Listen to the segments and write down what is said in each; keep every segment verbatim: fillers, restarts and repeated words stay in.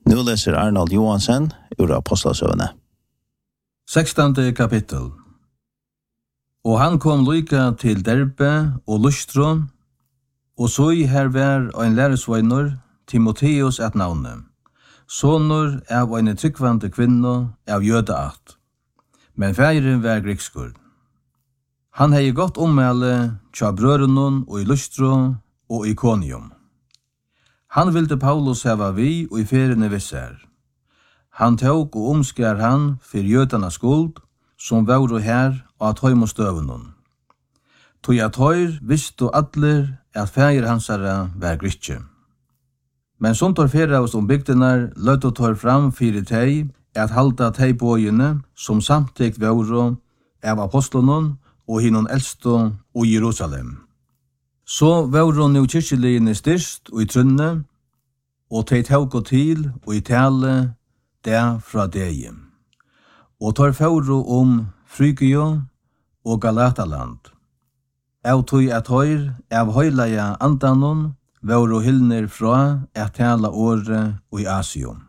Nu läser Arnold Johansen ur Apostlasövne. sextonde kapittel. Og han kom lykka til Derbe og Lystro, og så i her var ein læresveinur, Timotheus et navne, sonur av ein tryggvande kvinno av jødeart, men færen var grekskur. Han hei godt ommæle tja brørunnen og i Lystro og i Ikonium. Han vilde Paulus heva vi og i ferene visser. Han tåg og omskær han for jødarnas skuld, som var her og at høym og støvunnen. Tog at høyr visste atler at fægir hansara var gritje. Men som tar fyrra oss om bygdenar, løtt og tar fram fyrir teg at halda teg bøyene som samtidig var av apostlonen og hinnon eldstå og Jerusalem. Så var nu kyrkjeligene styrst og i trunne, og teg tåg og til og i tale der fra deg. Og tar fyrra om Frygio og Galataland. Av tog at høyr av høyleia andanon var hilner fra at tala åre og i Asium.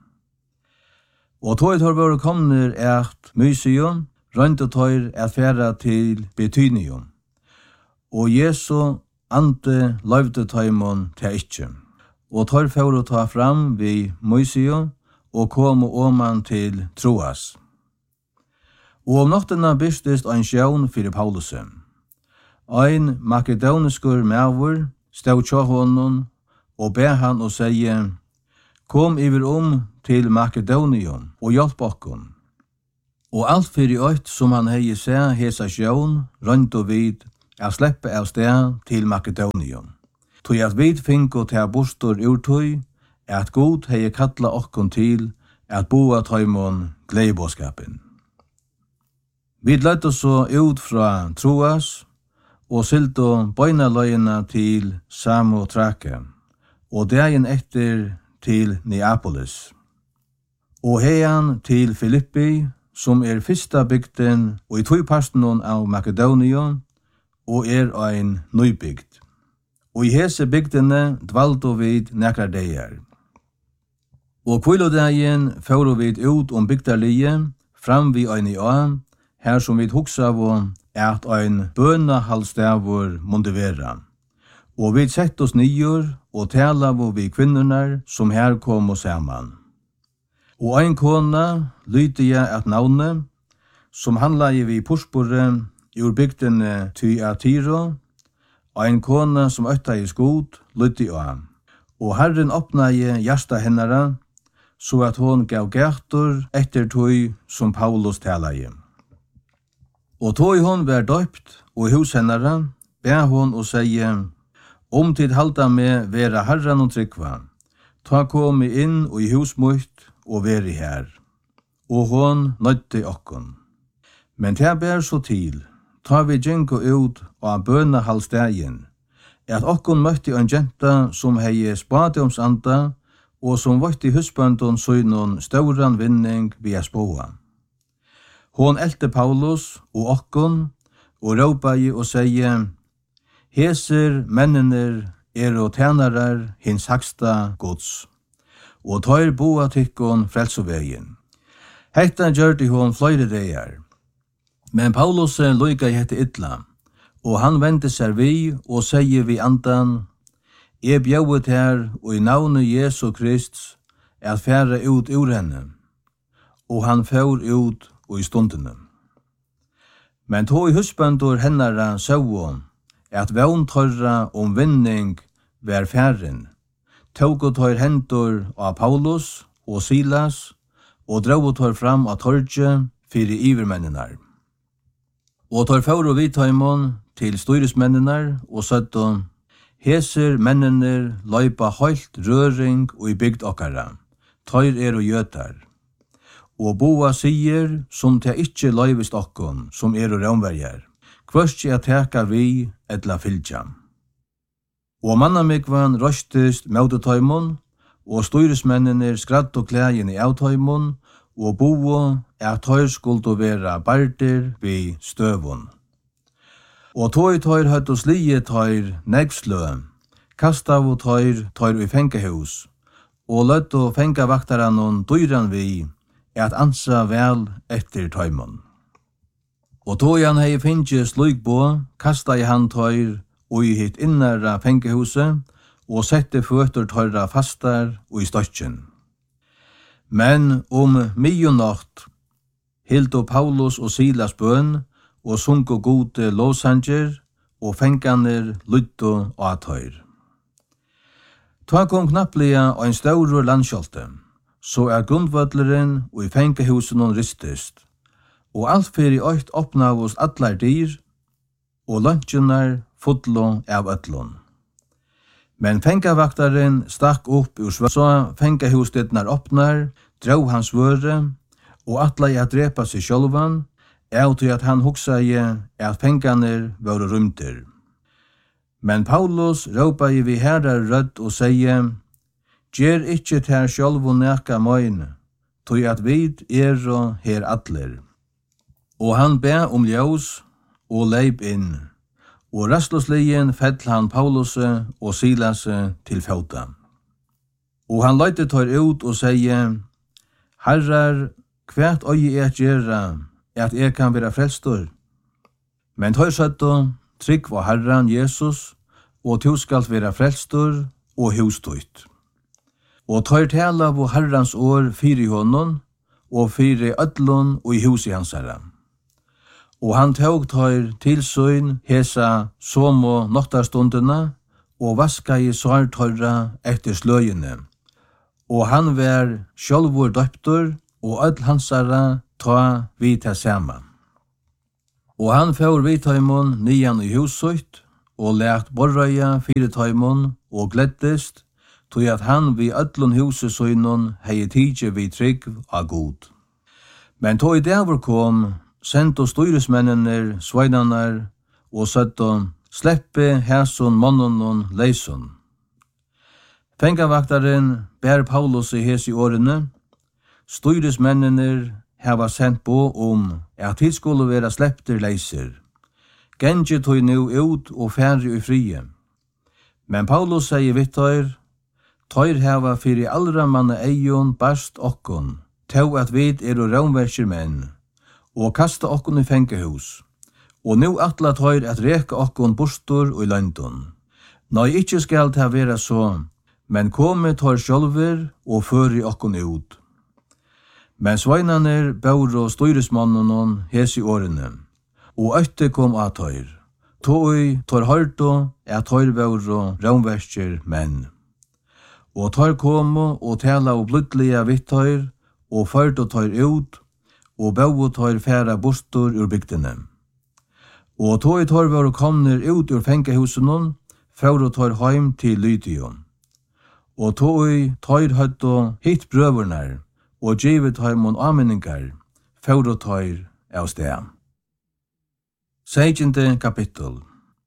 Og tog tar var komner at Mysium, rønt og tog at færa til Betynium. Og Jesu ante løyvde taimon til ikkje. Og tar for å ta fram vi Mysium og kom oman til Troas. Og om noktena bystist ein sjøvn fyrir Paulusem. Ein makedoniskur mævur stod tja honom og be han og sige, kom iver om til Makedonium og hjelp okkon. Og alt fyrir øyt som han hei se hesa sjøvn, rønt og vid, er sleppe av sted til Makedonium. Tog at vid finko til bostor urtøy, at god hei kalla okkon til at boa tøymon gleibåskapen. Vi lette så ut fra Troas, og silto bøynaløyena til Samotrake, og dagen etter til Neapolis. Og heian til Filippi, som er fyrsta bygden og i tøyparstenon av Makedonium, og er ein nøybygd. Og i hese bygdene dvaldo vid nekrar deir. Og kvilodagjen føro vid ut om bygdalige, fram vi ein i an, her som vi hugsa av at ein bøna halvstavur munde vera. Og vi sett oss nyer og tala av vi kvinnorna som her kom oss saman. Og ein kona lydde jeg at navne, som handla i vi porspore ur bygdene Tyatiro, ein kona som øtta i skod lydde av. Og Herren åpna i hjärsta hennara, så at hon gav gærtur etter tøy som Paulus tala i. Og tog hon var døypt, og i hos hennara, be hon og sige, om tid halda med vera herran og trykva, ta komi inn og i hus mot og veri her. Og hon nøytte okkon. Men ta ber så til, ta vi djenko ut av bøna halvstegin, at okkon møtti en jenta som hei spadiumsanda, og som vart i husbøndon søgnon stauran vinning via spåa. Hon elte Paulus og okkon, og råpai og seie, heser mennener er og tænarar hins haksta gods, og tar boa tykkon frelsovegin. Hetta gjørte hon fløyre deir. Men Paulus loika i hette illa, og han vendte seg vi og seie vi andan, jeg bjauet her og i navnet Jesu Krist at færa ut ur henne, og han fær ut og i stundene. Men tog i husbandur hennara sauon, at vevn tørra om vinning var færen, tog og tør hendur av Paulus og Silas, og drog tør fram av torget fyrir ivermennenar. Og tør fyrir vidtaimon til styresmennenar og søtton, heser mennener løypa høylt røring og i bygd okkara, tør er og gjøtar. Og boa sier som til ikkje løyvist okkon, som er og raunverjar, kvørstje at teka vi etla fylgja. Og mannamikvan røstist møtetøymon, og styresmennener skratt og klægen i avtøymon, og boa at tøyr skuldu vera bardir vi støvun. Og tøy tøyr høtt og slie tøyr negslø, kastav og tøyr tøyr i fengehus, og løtt og fenga vaktaran og dyran vi, at ansa vel etter tøymon. Og tog han hei finnje slik på, kasta i han tøyr og i hitt innara fengehuset, og sette føtter tøyra fastar og i støtjen. Men om midjonatt hildo Paulus og Silas bøn, og sunko gode lovsanger, og fenganer lyddo og atøyr. Ta kom knapplega og en staurur landskjolte, så er grundvødleren og i fengehusen hon ristest, og alt fyrir øyt oppnavus allar dyr, og lunsjunar fotlo av ötlun. Men fengavaktaren stakk upp ur svör, så fengahusdetnar oppnar, drau hans vøre, og atla i at drepa seg sjálvan, er til at han hugsaði at fenganer var rymter. Men Paulus råpa i vi herrar rødd og seie, «Gjer ikkje ter sjálvu neka møyne, tog at vid er og her atler.» Og han be om ljós og leip inn, og rastløsligjen fell han Pauluse og Silase til fauta. Og han løyte tar ut og seie, «Herrar, kvært øye er gjerra, at jeg kan være frelstor?» Men tar søtto, trygg var Herran Jesus, og tu skal være frelstor og hustøyt. Og tar tala på Herrans år fyri honom, og fyri ödlun og i huset hans herra. Og han tog tar tilsyn hesa somo noktarstundina, og vaska i svartøyra etter sløyene. Og han var sjálvur døptur, og öll hansara ta vi til saman. Og han får vi taimon nian i huset, og lært borrøya fire taimon, og gleddest, tog at han vi öllun huset søgnon hei tidje vi trygg av god. Men tog i dæver kom, sendt og styresmennene sveinarnar, og søtto sleppe hæson monnonon leison. Fengavaktaren bær Paulus i hes i årene, styresmennene hava sendt på om at tid skulle være sleppter leiser. Gengi tog nu ut og færre i frie. Men Paulus sier vittøyr, «Tøyr hava fyri allra manna eion barst okkon, tau at vid er og raunverkir menn, og kasta okkon i fengehus, og nu atla tøyr at reka okkon bostur og i landun. Nei, ikkje skal ta vera så, men komme tøyr sjálfur og føri okkon ut.» Men sveinaner bauro styresmannen hes i årene, og øtte kom av tøyr. Tøy tør hørto er tøyr bauro raunverkir menn. Og tøyr komo og tala og blodlige vittøyr, og førte tøyr ut, og bau tøyr færa bostur ur bygdene. Og tøy tøyr var komner ut ur fengehusen, færa tøyr heim til Lydion. Og tøy tøyr høtto hitt brøvernar, og givet heimon anmenningar, færa tøyr av sted. Segjende kapittel.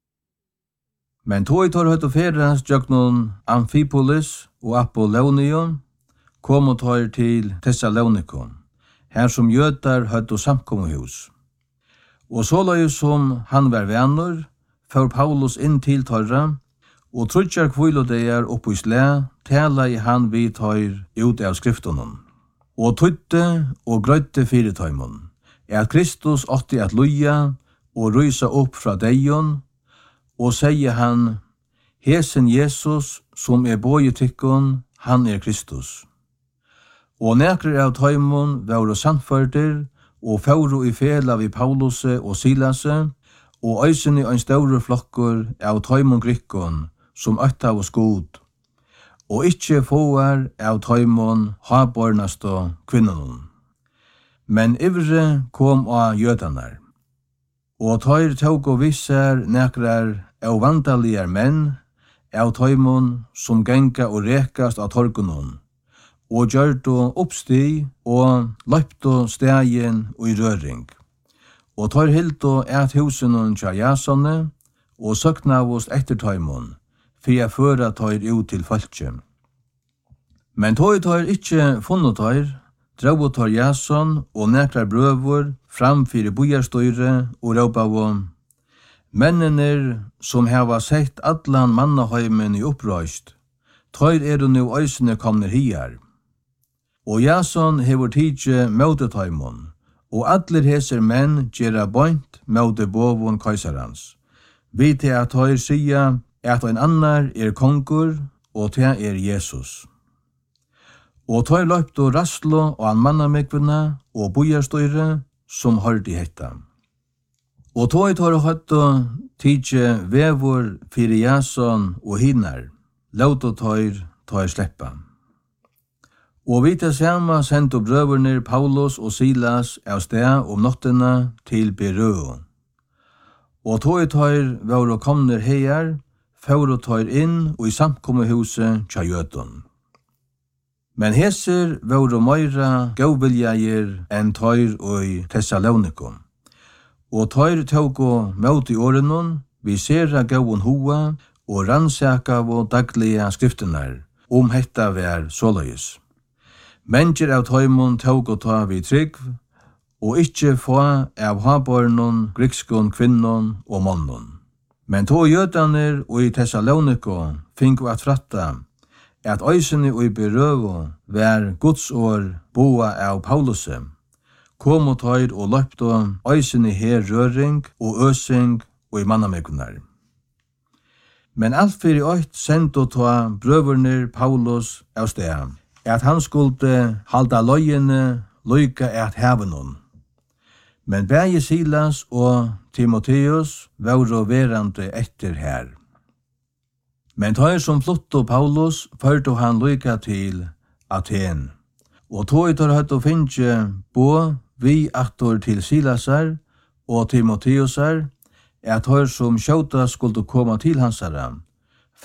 Men tøy tøyr høtto ferast jøknon Amphipolis og Apollonion, kom og tøyr til Thessalonikon, her som jøtar høtto samkommehus. Og såløy som han var venner, før Paulus inn til tøyra, og trutjar kvilodeir oppo i slæ, tala i han vi tøyr ut av skriftonen. Og tøytte og grøytte fyrirtøymon, er at Kristus åtti at luja og rysa opp fra deion, og sier han, «Hesen Jesus, som er bøye tykkon, han er Kristus.» Og nekrer av tøymon var sannførder, og fåru i fela vi Pauluse og Silase, og øysen i en større flokkur av tøymon grikkon, som øtta av skod, og ikkje fåar av tøymon habornast og kvinnon. Men ivre kom av jødanar, og tøyr tåg og visser nekrar av vandalier menn, av tøymon som genga og rekast av torgunon, og gjørto oppsti og løpto stegjen og i røring. Og tøyr hildo et husenon tja jasone, og søknavust etter tøymon, for jeg føra tøyr ut til falskje. Men tøy tøyr ikkje funnet tøyr, drau tøyr jason og nekrar brøvur fram fyrir bujarstøyre og råpa om, «Mennener som hava sett allan mannaheimen i opprøst, tøyr er du nu øysene komner hier. Og Jason hever tidje møte taimon, og atler heser menn gjerra bøynt møte bovon kaisarans. Vi til at tøyr sia at en annar er kongur, og til er Jesus. Og tøyr løpt og rastlo og an mannamekvina og bojarstøyre som hørte hetta. Og tøyr tøyr høtto tidje vevor fyrir Jason og hinnar, lauto tøyr tøyr sleppa. Og vi til sama sendte brøverne Paulus og Silas av sted om nottena til Berøo. Og tøy tøyr var komner heier, for tøyr inn og i samkommehuset tja jødun. Men heser var meira gauviljager enn tøyr og i Thessalonikum. Og tøyr tåg møt i årenon, vi sera gaun hoa og rannsaka av daglige skriftenar, om hetta vær såløys. Mennesker av tøymon tåg og ta vi trygg, og ikkje få av habornon, grikskon, kvinnon og monnon. Men to jødaner og i Thessaloniko finko at fratta, at øysene og i Berøvo vær godsår boa av Pauluse, kom og tøyr og løpte øysene her røring og øsing og i mannamekunar. Men alt fyrir øyt sendt og ta brøverner Paulus av sted, at han skulle halda løyene løyka at hevenon. Men bæge Silas og Timotheus var verande etter her. Men tøyr som flotto Paulus førte han løyka til Aten. Og tøy tar høtt og finnje bo vi aktor til Silasar og Timotheusar, at tøyr som skjøta skulle komme til hansara,